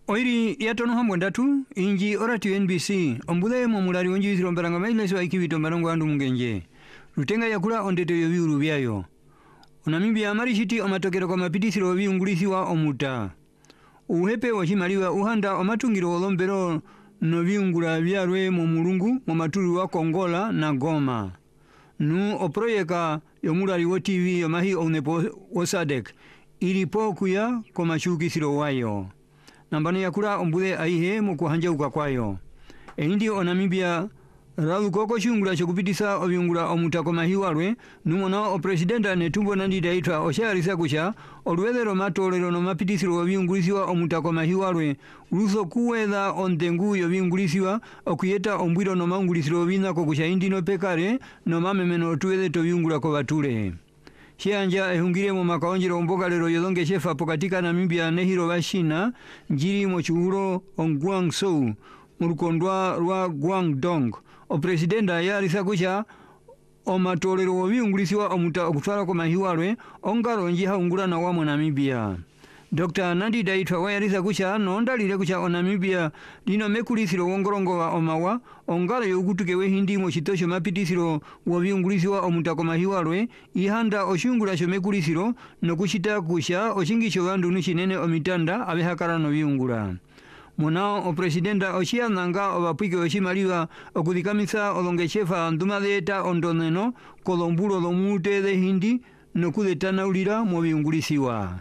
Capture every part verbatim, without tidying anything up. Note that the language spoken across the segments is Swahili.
Oiri yatono hambo ndatu inji orati N B C ombule mo mulali wonji ziromberanga mailesi wa ikibito mbarango andu mungenje rutenga yakula ondete yo biuru byayo onamibia amarishiti omatokero kwa mapitisiro biungulisi wa omuta uhepe wachimaliwa uhanda omatungiro olombero no biungula byarwe mu mulungu mu maturu wa Kongola na Goma nu oproyeka yo mulali wo T V yo mahi onepo osadek ilipo kuya kwa machukisiro wayo nambani yakula ombule aihe mu kuhanja ukakwayo eindi onamibia ralu koko shungula chokupitisa obiungula omutako mahiwarwe numona o presidenta netumbo nandi daitwa osharisa kusha olwelero matolero no mapitisiro obiungulisiwa omutako mahiwarwe ruso kuweza ondengu yo biungulisiwa okuyeta ombwiro no maungulisiro bina ko kusha indino pekare no mamemeno tuwele to biungula ko batule Chianja ehungire mu makaonjero ombogalero yolonge shefa pokatika Namibia nehiro bashina njiri mo chuhuro ongwangso murukondwa rwa Guangdong o presidenta yarisa kusha o matolero obiungulisiwa omuta okutwala ko mahiwarwe ongaro nji haungura na wamo Namibia Doctor Nandi Daitwa wayarisa kusha nondalire kusha o Namibia lino mekulisiro wongorongo wa omawa ongaro yogutuke we hindi mo chitosho mapitisiro wobiungulisiwa omutako mahiwarwe ihanda oshungula sho mekulisiro no kushita kusha oshingisho bandu nishinene omitanda abehakara no biungula Monao o presidenta oshia nanga obapwike oshimaliwa okudikamisa olongechefa ndumadeta ondoneno kolombulo lomute de hindi no kudetana ulira mo biungulisiwa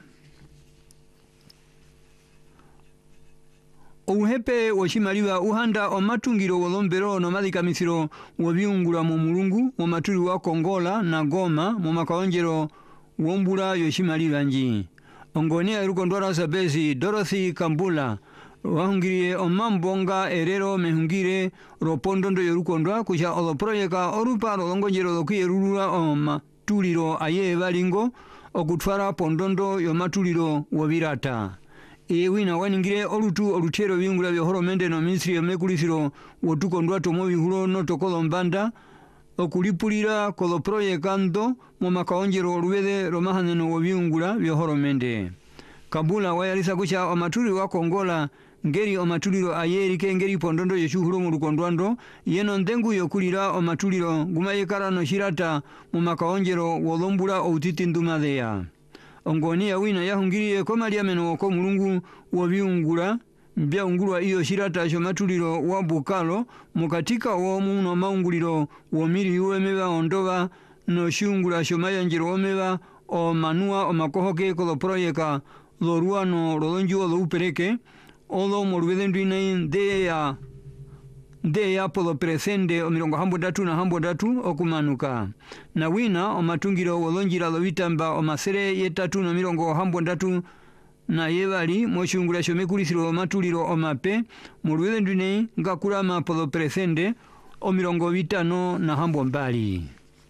Uhepe washimaliwa uhanda omatungiro wolombero no madikamisiro wobiungula mu mulungu mu maturi wa Kongola na Goma mu makaonjero wombula yoshimaliwa nji Ongoni erukondwara sabezi Dorothy Kambula wahungirie omambonga erero mehungire ropondondo yorukondwa kusha oloproyeka orupa rolongonjero lokuyerulula omatuliro aye balingo okutwara pondondo yomatuliro wobirata Ewina waningire olutu olutero biungula byo horomende no ministry yomekulisiro wotukondwa tomo bihulo no tokolombanda okulipulira kolo proyekando mu makaonjero olwede romahaneno wobiungula byo horomende Kabula wayalisa kusha omatuli wa Kongola ngeri omatuliro ayerike ngeri pondondo yeshuhulo mu rukondwando yeno ndengu yokulira omatuliro gumayekara no shirata mu makaonjero wolombula outiti ndumadeya Ongoni ya wina ya hungiriye komalia meno ko mulungu wobiungula mbya ungulwa iyo shirata sho matuliro wa Bukalo mukatika wo muno maunguliro wo miri uwemeba ondoba no shungula sho mayanjiro omeba o manua o makohoke ko lo proyeka lo ruano rolonju lo upereke olo morwedendine de ya de ya polo presende o mirongo hambo datu na hambo datu okumanuka na wina o matungiro wolonjira lo bitamba o masere yetatu na mirongo hambo datu na yebali moshungula shomekulisiro matuliro o mape mulwendune ngakurama polo presende o mirongo bitano na hambo mbali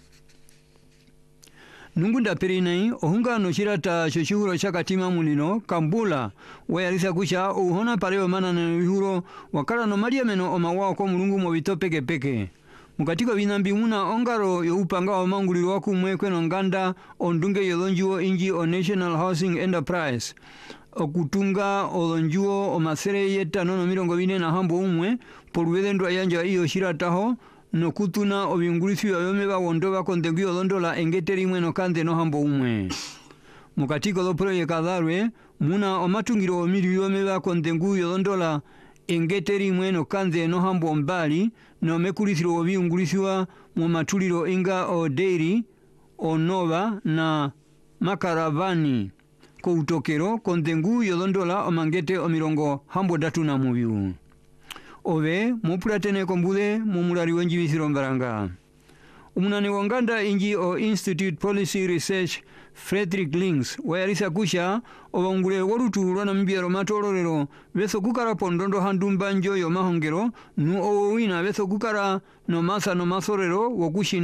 Nungunda perinai ohungano shirata shoshuhuro shakatima mulino Kambula wayalisa kusha uhona pareo mana na wihuro wakala no maria meno omawao ko mulungu mo bito peke peke mukatiko binambi muna ongaro yo upanga wa manguliro waku mwekwe no nganda ondunge yolonjuo inji o National Housing Enterprise okutunga olonjuo o masere yeta no mirongo bine na hambo umwe polwedendo ayanja iyo shirataho no kutuna obiungulisi yomeba wondoba kondengu yolondola engeteri mweno kande no hambo umwe mukatiko lo proyeka darwe muna omatungiro omiri yomeba kondengu yolondola engeteri mweno kande no hambo mbali no mekulisiro obiungulisiwa mu matuliro inga o dairy onova na makaravani ko utokero kondengu yolondola omangete omirongo hambo datu na mubiu Ove mupulatene kombule mumulari wenji bisiro mbaranga. Umunane wanganda inji o Institute Policy Research Frederick Links wayarisa kusha obangule warutu rwana mbiero matolorero beso kukara pondondo handumbanjo yo mahongero nu owina beso kukara no masa no masorero wokushi